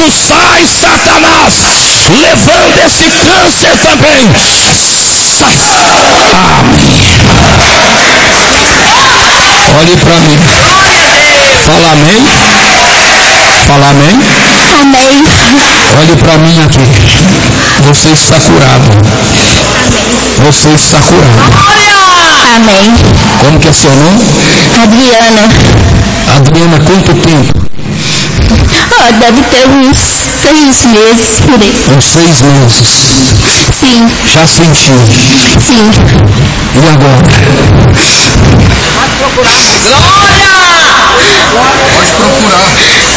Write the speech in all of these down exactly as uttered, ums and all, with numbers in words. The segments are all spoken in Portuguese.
sai, Satanás, levando esse câncer também. Sai. Amém. Olhe para mim. Fala amém. Fala amém. Amém. Olhe para mim aqui. Você está curado. Você está curado. Amém. Como que é seu nome? Adriana. Adriana, quanto tempo? Oh, deve ter uns seis meses por aí. Uns seis meses. Sim. Já sentiu? Sim. E agora? Pode procurar. Glória! Pode procurar.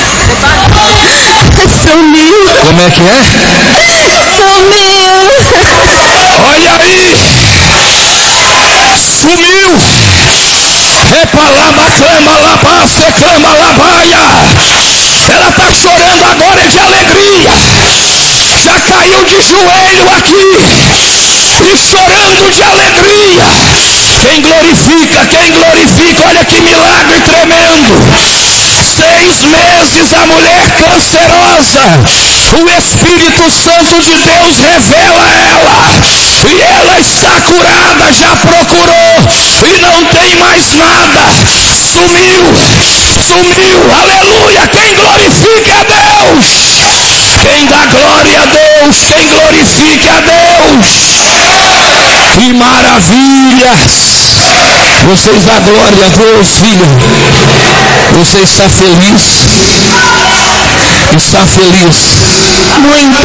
Sumiu. Como é que é? Sumiu. Olha aí! Sumiu! Repalaba, clama, labaste, clama, labaia. Ela está chorando agora de alegria. Já caiu de joelho aqui. E chorando de alegria. Quem glorifica, quem glorifica, olha que milagre tremendo. Seis meses a mulher cancerosa, o Espírito Santo de Deus revela ela, e ela está curada, já procurou, e não tem mais nada, sumiu, sumiu, aleluia. Quem glorifica a Deus, quem dá glória a Deus, quem glorifica a Deus, que maravilha. Vocês dão glória a Deus, filho. Você está feliz? Está feliz? Muito.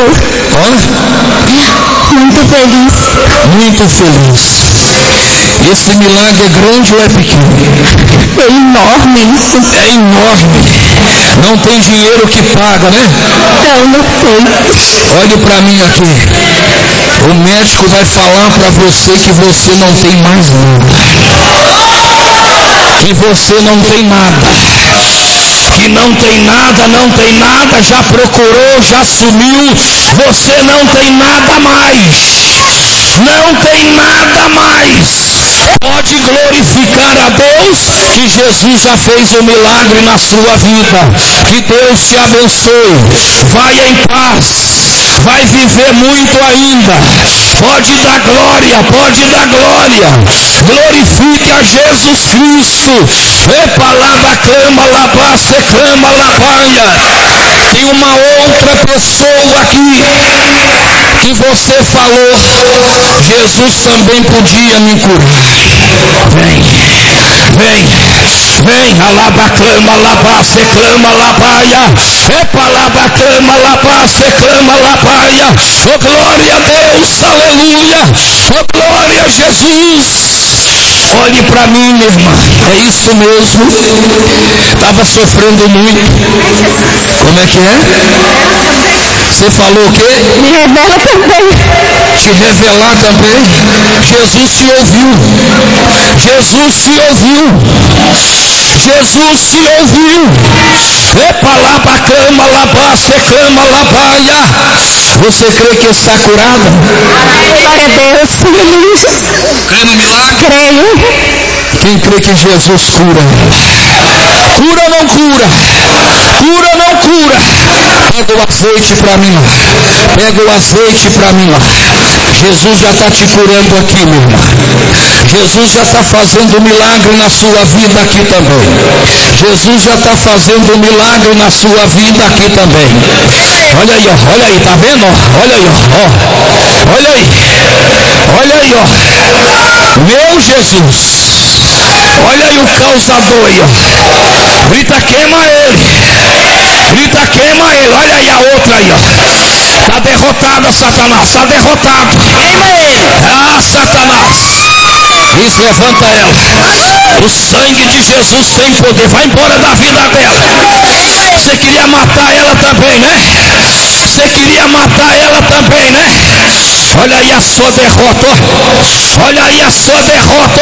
Hã? Muito feliz. Muito feliz. Esse milagre é grande ou é pequeno? É enorme isso. É enorme. Não tem dinheiro que paga, né? Não, não sei. Olhe para mim aqui. O médico vai falar para você que você não tem mais nada. Que você não tem nada. Que não tem nada, não tem nada, já procurou, já sumiu. Você não tem nada mais. Não tem nada mais. Pode glorificar a Deus que Jesus já fez um milagre na sua vida. Que Deus te abençoe. Vai em paz. Vai viver muito ainda. Pode dar glória, pode dar glória. Glorifique a Jesus Cristo. Epa, lava, clama, lava, se clama, lavaia. Tem uma outra pessoa aqui que você falou, Jesus também podia me curar. Vem, vem, vem, alaba, clama, lava, se clama, lavaia. Epa, lava, clama, lava, se clama, lavaia. Oh, glória a Deus, aleluia. Oh, glória a Jesus. Olhe para mim, minha irmã. É isso mesmo. Estava sofrendo muito. Como é que é? Você falou o quê? Me revela também. Te revelar também. Jesus te ouviu. Jesus te ouviu. Jesus te ouviu. Epa, laba, cama, laba, se cama, labaia. Você crê que está curada? Glória a Deus. Crê no milagre? Creio. Quem crê que Jesus cura? Cura ou não cura? Cura ou não cura? Pega o azeite para mim lá. Pega o azeite para mim lá. Jesus já está te curando aqui, meu irmão. Jesus já está fazendo um milagre na sua vida aqui também. Jesus já está fazendo um milagre na sua vida aqui também. Olha aí, ó. Olha aí, tá vendo? Ó? Olha aí, ó. Olha aí. Olha aí, ó. Meu Jesus. Olha aí o causador aí, ó. Grita, queima ele. Grita, queima ele. Olha aí a outra aí, ó. Está derrotada, Satanás. Está derrotado. Queima ele. Ah, Satanás. Isso, levanta ela. O sangue de Jesus tem poder. Vai embora da vida dela. Você queria matar ela também, né? Você queria matar ela também, né? Olha aí a sua derrota. Olha aí a sua derrota.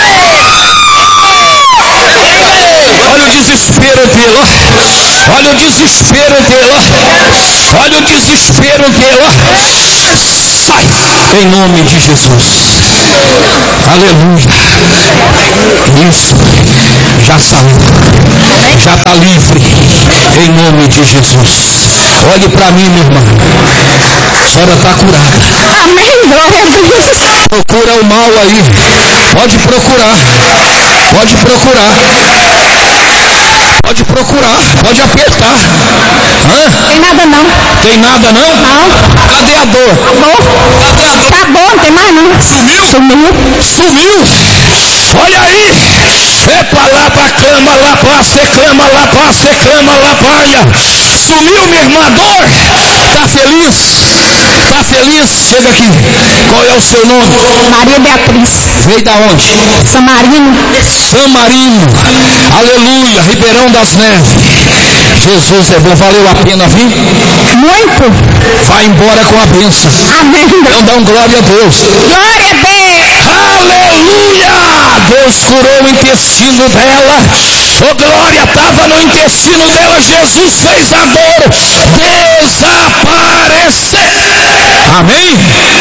Olha o desespero dele, ó. Olha o desespero dele, ó. Olha o desespero dele, ó. Sai em nome de Jesus. Aleluia. Isso. Já saiu. Já está livre. Em nome de Jesus. Olhe para mim, minha irmã. A senhora está curada. Amém, glória a Deus. Procura o mal aí. Pode procurar. Pode procurar. Pode procurar. Pode apertar. Hã? Tem nada não. Tem nada não? Não. Cadê a dor? Acabou. Cadê a dor? Tá bom, não tem mais não. Sumiu? Sumiu. Sumiu. Olha aí. É pra lá, pra cama, lá pra se clama, lá pra se clama, lá pra. Sumiu, minha irmã, dor. Tá feliz? Tá feliz? Chega aqui. Qual é o seu nome? Maria Beatriz. Veio da onde? Samarino. San Marino. Aleluia. Ribeirão das Neves. Jesus é bom. Valeu a pena vir? Muito. Vai embora com a bênção. Amém. Então dá um glória a Deus. Glória a Deus. Aleluia! Deus curou o intestino dela. Oh, glória, estava no intestino dela. Jesus fez a dor desaparecer. Amém?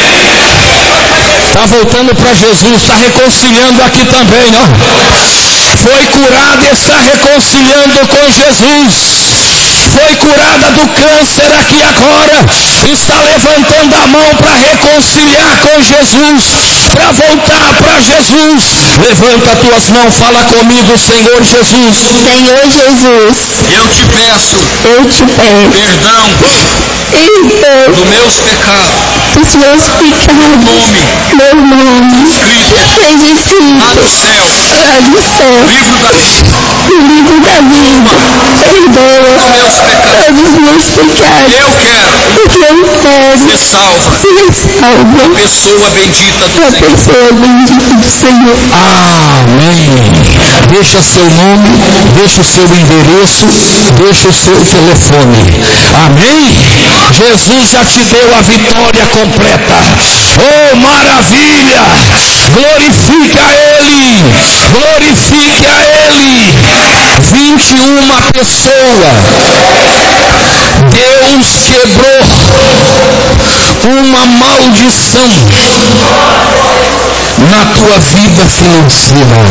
Está voltando para Jesus. Está reconciliando aqui também, ó. Foi curada e está reconciliando com Jesus. Foi curada do câncer aqui agora, está levantando a mão para reconciliar com Jesus, para voltar para Jesus. Levanta tuas mãos, fala comigo, Senhor Jesus. Senhor Jesus, Eu te peço eu te peço perdão perdão dos meus pecados. dos meus pecados, Nome meu nome, escrito seja escrito lá no céu, lá no céu, livro da vida, no livro da vida. Perdoa dos meus pecados. todos os meus pecados, Eu quero porque eu quero ser salva, ser salva, pessoa bendita do uma Senhor. pessoa bendita do Senhor. Amém. Deixa seu nome, deixa o seu endereço, deixa o seu telefone. Amém? Jesus já te deu a vitória completa. Oh, maravilha! Glorifique a Ele, glorifique a Ele. vinte e uma pessoas. Deus quebrou uma maldição na tua vida financeira.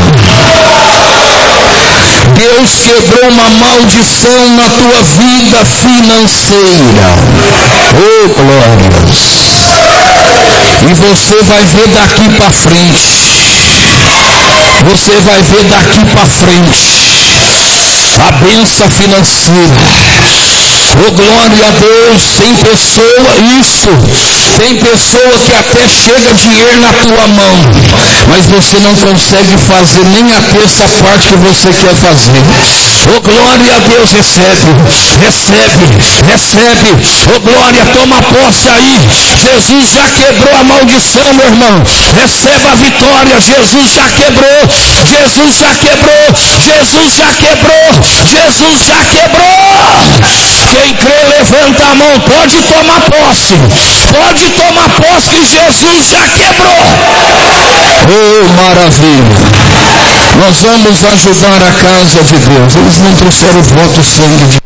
Deus quebrou uma maldição na tua vida financeira. Oh, glórias! E você vai ver daqui para frente. Você vai ver daqui para frente a bênção financeira. Oh, glória a Deus. Tem pessoa, isso, tem pessoa que até chega dinheiro na tua mão, mas você não consegue fazer nem a terça parte que você quer fazer. Oh, glória a Deus. Recebe, recebe, recebe. Oh, glória, toma posse aí. Jesus já quebrou a maldição, meu irmão. Receba a vitória. Jesus já quebrou. Jesus já quebrou. Jesus já quebrou. Jesus já quebrou. Quem crê, levanta a mão. Pode tomar posse. Pode tomar posse que Jesus já quebrou. Oh, maravilha. Nós vamos ajudar a casa de Deus. Eles não trouxeram voto sangue de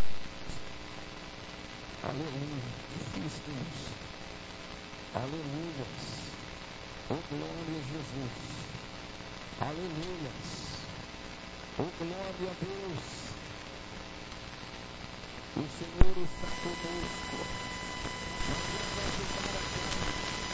o Senhor está conosco.